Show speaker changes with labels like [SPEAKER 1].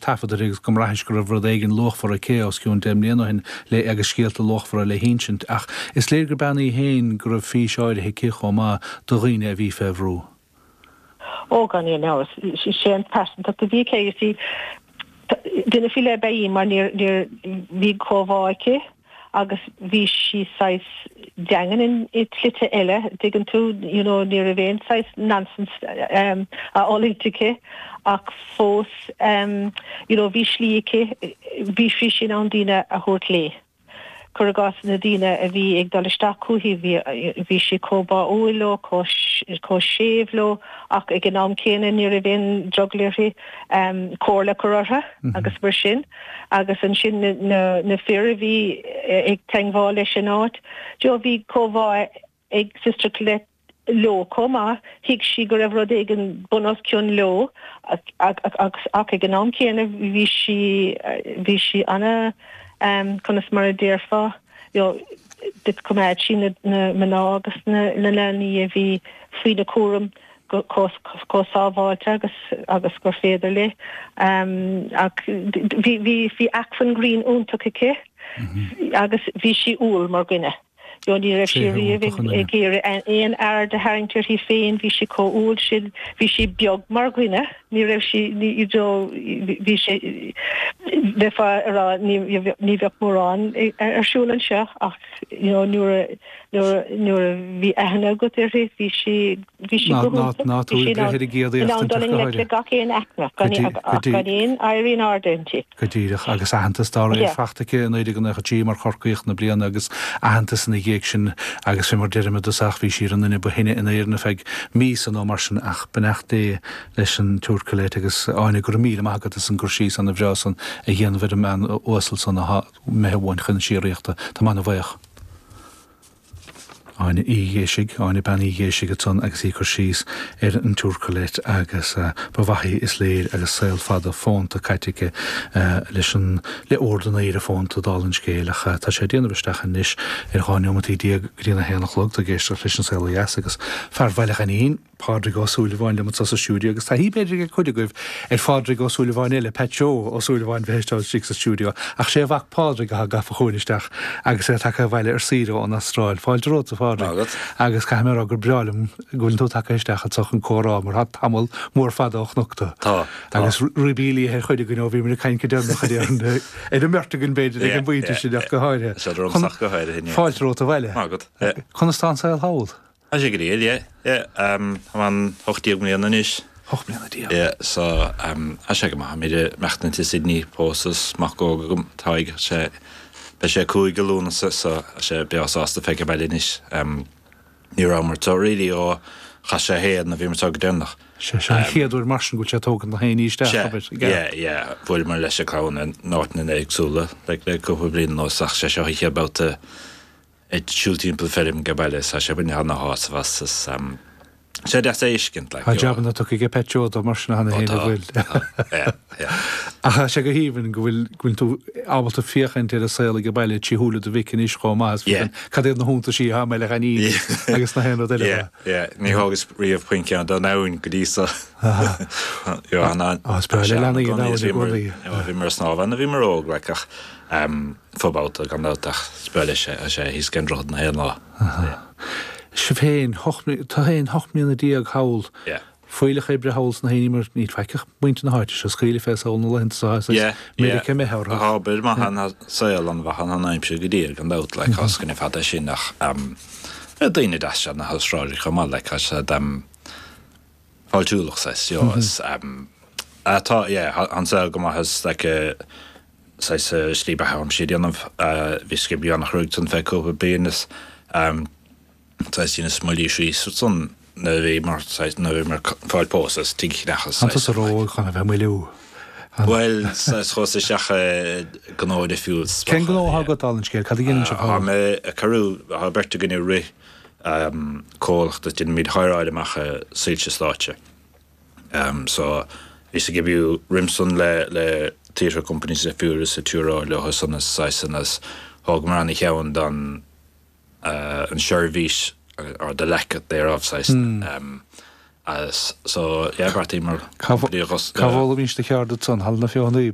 [SPEAKER 1] tafad agus gom ráis go bhd éigen lochfar a céos ciún déimléana hin le agus scéalta lochfar le héint ach is léir gur bannaí héin gur fí seáide he cicho má do riine a bhí fehrú.
[SPEAKER 2] Ó gan í ná sé an person dat de VK you see dinne fi le bei mar near vi cóháice agus vi si sais jangen in itlite elle diggin tú near a vein sais nonsense a olitike ach fós vi slíke vi fi sin an dina a hort lé. Curgas na dina a bhí ag dalisteachú bhí si cóba óilo có sévlo ach ag an am céine ní a bhíon jogléirí cóla choratha agus mar sin agus an sin na fear bhí ag teangháil leis an áit. Jo bhí cóbhá ag sister Colette lo comma hiig si go raibh rud ag an bunas ciún lo ach ag an am céine bhí si anna kunnas mar dearfa dit komad sin na mana agus na leni a vi fri de chom kosáváte agus gur féidir le vi akfan green úntaike agus vi si úl mar gunne. Ní raibh si riamh géire éon air de haingtir hí féin hí si cóúil sin hí si beag mar gcuine ní raibh si hí si defa ará ní bheoh mórrán arsúlan seo ach nuair a bhí aithne go hí si le gachéon eicna gan éon airíon ardentí.
[SPEAKER 1] Godíireach agus ahananta stáir fachtacha nuide gan tí mar chorcaíocht na blian agus ahananta sanna sin agus fé mar deirime dosach hí sí an inna buhinine in éarna feig mís an mar sin ach benacht dé leis an túrcaléit agus áinna gur mí agad is an gur síos an a bhreasan a dhéanamh a man ósal san mehhain chun sííochta tá man bhaich. Áine ígéisiig, áine ban ígéisiig a tún agus í chu síos an túrcaléit agus bhhaí is léir agus saoil fada fónta caiitiige leis an le ordan éar a fónta dálann scéalacha. Tá sé déanana bistechan níis cháineomatí díana héanachlog a géiste leis an saoil agus fearhhailech an íon pádra go súlaháin le mat sa stúdio agus tá hí beidir go chuide goibh fádra go súlaháin eile peteo ó súlaháin bheitá sí sa stúdio ach sé bhah pádra go gafa chuúisteach agus é take bhile ar síro an Astráil fáilró a fádra agus caiimar agur breálim gúiln tú takeisteach a tuchan chórá mar hat tamil mór fada och nota agus rubílí ar chuide go bhí mar caiin go dearnach a déan idir mertagann beidir ag an buinte sin deach go háire fáilró a bhile chuna stán saoil háil.
[SPEAKER 3] As je gereed, man hoogtiek meneer Nanis. So as je maar met de mechten te Sydney poses mag ook taig ze bij je koe gelonen so as je bij ons de feke bij Nanis nu maar to really o ga je heen na wie me zou gedunnig.
[SPEAKER 1] Hier door marschen goed je token nog heen is
[SPEAKER 3] ja voor maar lesje klauen en nooit in de exule like kopen no zag je hier about de et shooting film gabale sa shabin hana has was sé dat éiskent like.
[SPEAKER 1] Ha jobban at ge petjo do marna hanna héna bhfuil. A sé go híhann gohfuil tú ábalta fiochan ar a saola go bailile tíúla do bhicin is có más cad éad na húnta sí ha meile ganí agus na héna deile.
[SPEAKER 3] Ní hágus riomh pointce an don náinn go dísa.
[SPEAKER 1] Spráile lena í náí.
[SPEAKER 3] Bhí mar snáhan a bhí mar óg leach fóbáta gan náach spéile sé a sé hís cin rod na héana lá.
[SPEAKER 1] Se féin tá héon 8 mína díag hail foiile ébre háils na héimar ní feiceach muinte na háite se scríile féáil na lenta mé ce méthir.
[SPEAKER 3] Bid má hena saoil an bheit an aimimse go dtíir gan dat le hascin i fada sin nach daine de na hasráirí chu má le fáiltúlach tá an saoil go has le slíbe ham si anmh bhí scibí annach ruúgtan fé cópa béanas tá sin smolí sí son na bhí mar fáil pósas tí nechas.
[SPEAKER 1] Antas a ró chuna bheith mé leú.
[SPEAKER 3] Well, cho sé seach gnáide fiúls.
[SPEAKER 1] Cén gná hagad allan scéil, cad ginn se há?
[SPEAKER 3] Me a carú a berta gine ri cólacht dat din míid háráide mecha sílte sláite. So, is a gibú rimson le tíre companies le fiúras a túrá le sannas saisannas hág mar anna cheann dan an seirbhís or the lack thereof saisan. So, ja, Barty mar...
[SPEAKER 1] Cahol a vín de cheard son, hal na fionna